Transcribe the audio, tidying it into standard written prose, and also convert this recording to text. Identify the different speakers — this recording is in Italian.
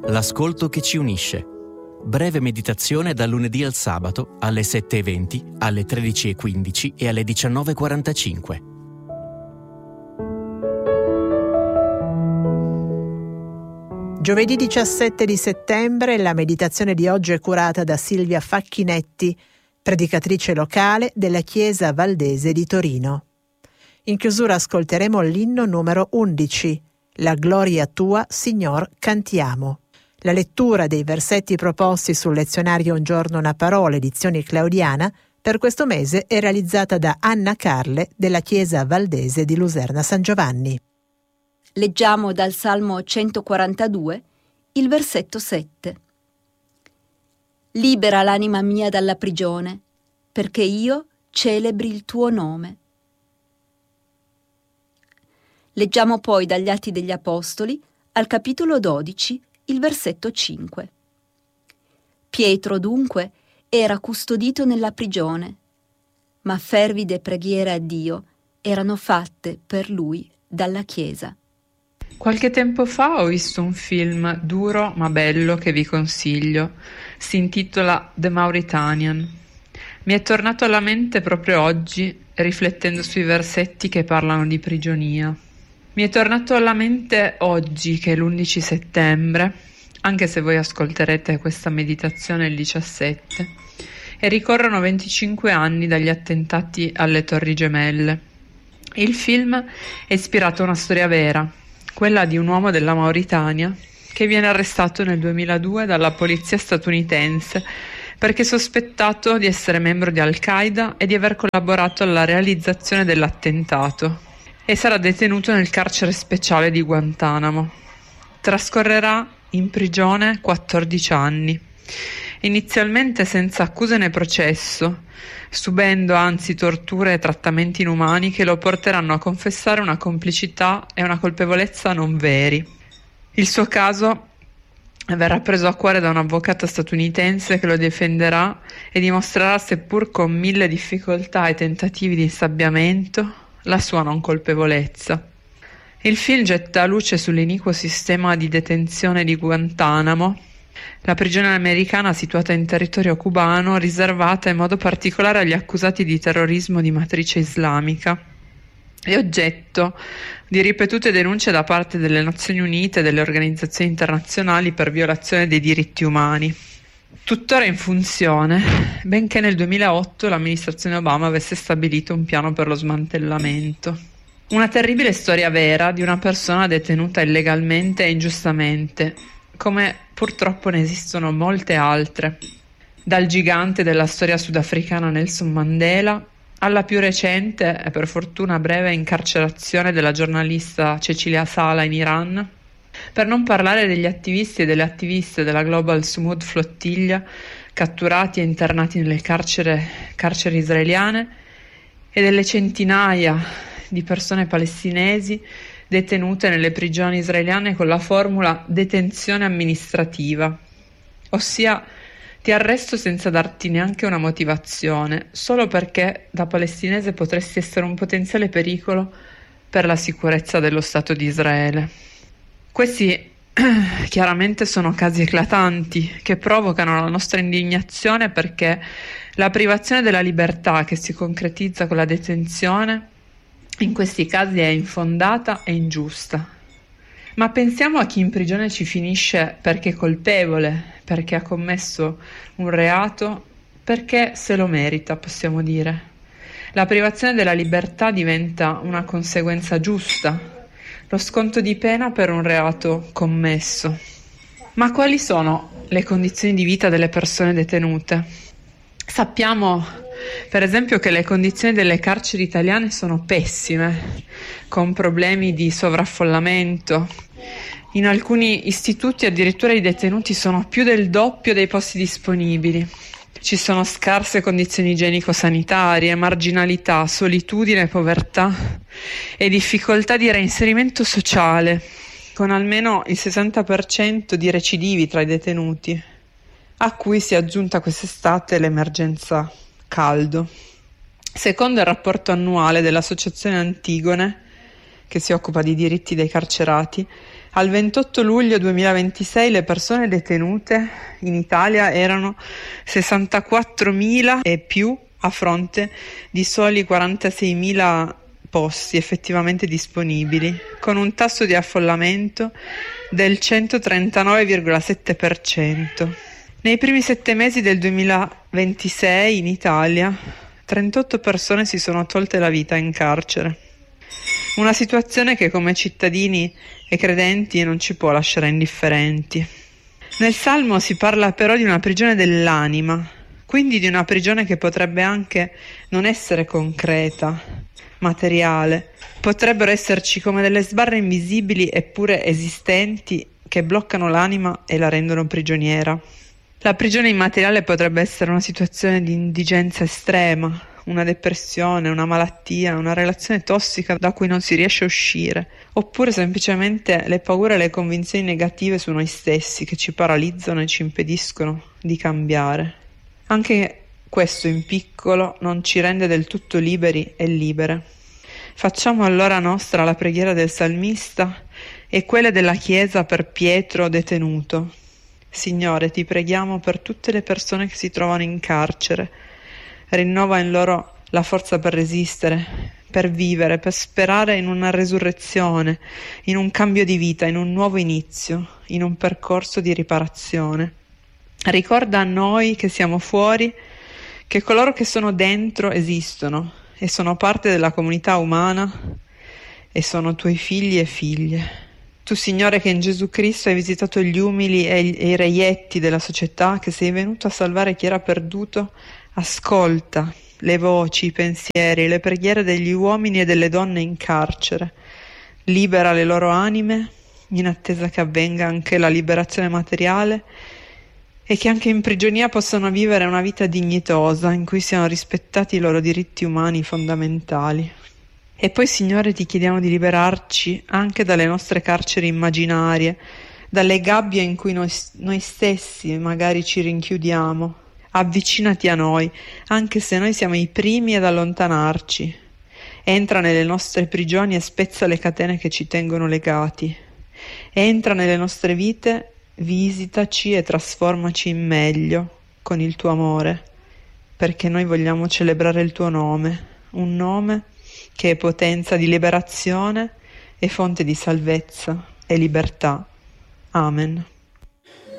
Speaker 1: L'ascolto che ci unisce. Breve meditazione dal lunedì al sabato alle 7:20, alle 13:15 e alle 19:45.
Speaker 2: Giovedì 17 di settembre la meditazione di oggi è curata da Silvia Facchinetti, predicatrice locale della Chiesa Valdese di Torino. In chiusura ascolteremo l'inno numero 11, La gloria tua, Signor, cantiamo. La lettura dei versetti proposti sul lezionario Un giorno una parola, edizioni Claudiana, per questo mese è realizzata da Anna Carle della Chiesa Valdese di Luserna San Giovanni.
Speaker 3: Leggiamo dal Salmo 142, il versetto 7. Libera l'anima mia dalla prigione, perché io celebri il tuo nome. Leggiamo poi dagli Atti degli Apostoli, al capitolo 12, il versetto 5. Pietro, dunque, era custodito nella prigione, ma fervide preghiere a Dio erano fatte per lui dalla Chiesa.
Speaker 4: Qualche tempo fa ho visto un film duro ma bello che vi consiglio. Si intitola The Mauritanian. Mi è tornato alla mente proprio oggi, riflettendo sui versetti che parlano di prigionia. Mi è tornato alla mente oggi, che è l'11 settembre, anche se voi ascolterete questa meditazione il 17, e ricorrono 25 anni dagli attentati alle Torri Gemelle. Il film è ispirato a una storia vera, quella di un uomo della Mauritania che viene arrestato nel 2002 dalla polizia statunitense perché sospettato di essere membro di Al-Qaeda e di aver collaborato alla realizzazione dell'attentato, e sarà detenuto nel carcere speciale di Guantanamo. Trascorrerà in prigione 14 anni, inizialmente senza accuse né processo, subendo anzi torture e trattamenti inumani che lo porteranno a confessare una complicità e una colpevolezza non veri. Il suo caso verrà preso a cuore da un avvocato statunitense che lo difenderà e dimostrerà, seppur con 1000 difficoltà e tentativi di insabbiamento, la sua non colpevolezza. Il film getta luce sull'iniquo sistema di detenzione di Guantanamo, la prigione americana situata in territorio cubano, riservata in modo particolare agli accusati di terrorismo di matrice islamica, è oggetto di ripetute denunce da parte delle Nazioni Unite e delle organizzazioni internazionali per violazione dei diritti umani. Tuttora in funzione, benché nel 2008 l'amministrazione Obama avesse stabilito un piano per lo smantellamento. Una terribile storia vera di una persona detenuta illegalmente e ingiustamente, come purtroppo ne esistono molte altre, dal gigante della storia sudafricana Nelson Mandela alla più recente e per fortuna breve incarcerazione della giornalista Cecilia Sala in Iran, per non parlare degli attivisti e delle attiviste della Global Sumud Flottiglia catturati e internati nelle carceri israeliane e delle centinaia di persone palestinesi detenute nelle prigioni israeliane con la formula detenzione amministrativa, ossia ti arresto senza darti neanche una motivazione, solo perché da palestinese potresti essere un potenziale pericolo per la sicurezza dello Stato di Israele. Questi chiaramente sono casi eclatanti che provocano la nostra indignazione, perché la privazione della libertà che si concretizza con la detenzione in questi casi è infondata e ingiusta. Ma pensiamo a chi in prigione ci finisce perché è colpevole, perché ha commesso un reato, perché se lo merita, possiamo dire. La privazione della libertà diventa una conseguenza giusta, lo sconto di pena per un reato commesso. Ma quali sono le condizioni di vita delle persone detenute? Sappiamo, per esempio, che le condizioni delle carceri italiane sono pessime, con problemi di sovraffollamento. In alcuni istituti addirittura i detenuti sono più del doppio dei posti disponibili. Ci sono scarse condizioni igienico-sanitarie, marginalità, solitudine, povertà e difficoltà di reinserimento sociale, con almeno il 60% di recidivi tra i detenuti, a cui si è aggiunta quest'estate l'emergenza caldo. Secondo il rapporto annuale dell'Associazione Antigone, che si occupa di diritti dei carcerati, Al 28 luglio 2026 le persone detenute in Italia erano 64.000 e più, a fronte di soli 46.000 posti effettivamente disponibili, con un tasso di affollamento del 139,7%. Nei primi 7 mesi del 2026 in Italia 38 persone si sono tolte la vita in carcere. Una situazione che come cittadini e credenti non ci può lasciare indifferenti. Nel Salmo si parla però di una prigione dell'anima, quindi di una prigione che potrebbe anche non essere concreta, materiale. Potrebbero esserci come delle sbarre invisibili eppure esistenti che bloccano l'anima e la rendono prigioniera. La prigione immateriale potrebbe essere una situazione di indigenza estrema, una depressione, una malattia, una relazione tossica da cui non si riesce a uscire, oppure semplicemente le paure e le convinzioni negative su noi stessi che ci paralizzano e ci impediscono di cambiare. Anche questo in piccolo non ci rende del tutto liberi e libere. Facciamo allora nostra la preghiera del salmista e quella della Chiesa per Pietro detenuto. Signore, ti preghiamo per tutte le persone che si trovano in carcere. Rinnova in loro la forza per resistere, per vivere, per sperare in una resurrezione, in un cambio di vita, in un nuovo inizio, in un percorso di riparazione. Ricorda a noi che siamo fuori che coloro che sono dentro esistono e sono parte della comunità umana e sono tuoi figli e figlie. Tu, Signore, che in Gesù Cristo hai visitato gli umili e i reietti della società, che sei venuto a salvare chi era perduto, ascolta le voci, i pensieri, le preghiere degli uomini e delle donne in carcere. Libera le loro anime in attesa che avvenga anche la liberazione materiale e che anche in prigionia possano vivere una vita dignitosa in cui siano rispettati i loro diritti umani fondamentali. E poi, Signore, ti chiediamo di liberarci anche dalle nostre carceri immaginarie, dalle gabbie in cui noi stessi magari ci rinchiudiamo. Avvicinati a noi, anche se noi siamo i primi ad allontanarci. Entra nelle nostre prigioni e spezza le catene che ci tengono legati. Entra nelle nostre vite, visitaci e trasformaci in meglio con il tuo amore, perché noi vogliamo celebrare il tuo nome, un nome che è potenza di liberazione e fonte di salvezza e libertà. Amen.